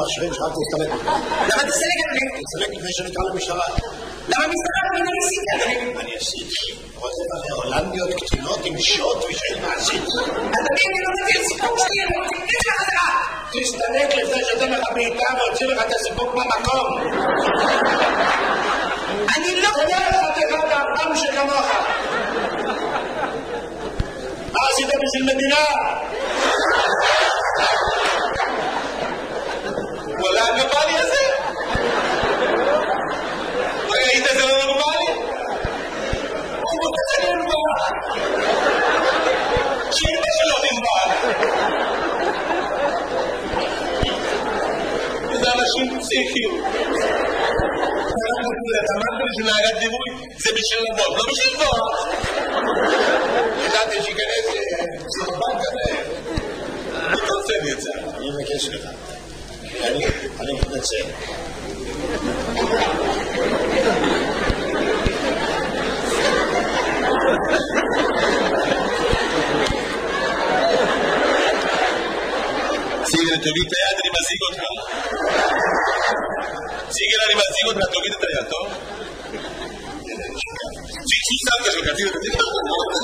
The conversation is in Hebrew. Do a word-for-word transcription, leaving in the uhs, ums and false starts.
המכשירים שלך תסתלק. למה תסתלק את מי? תסתלק לפני שנקרא למשטרה. למה המשטרה לא מנה עשיתי, אדוני? אני עשיתי. רוצה לך הולנדיות קטינות עם שוט ושאין מעשית. אדוני, אני לא מביא סיפוק שלי, אני רוצה להגיד לך חזרה. תסתלק לפני שאתן לך בעיטה והוציא לך את הסיפוק במקום. אני לא... תודה לך תחת האפם שכמוך. מה עשית בשביל מדינה? וואלה, הנורמלי הזה? ראית זה לא נורמלי? הוא רוצה זה נורמל. שאימא שלו נורמל. זה אנשים פסיכיים. אתה אמרת לי שנהגת דימוי זה בשביל לבוא, לא בשביל לבוא. ידעתי שיכנס סרבן כזה. אני רוצה לי את זה. אני מבקש לך. אני מתנצל. סיגל, תוריד את היד, אני מזיג אותך. סיגל, אני מזיג אותך, תוריד את היד, טוב? שישי סבתא שלך, תראה, תראה.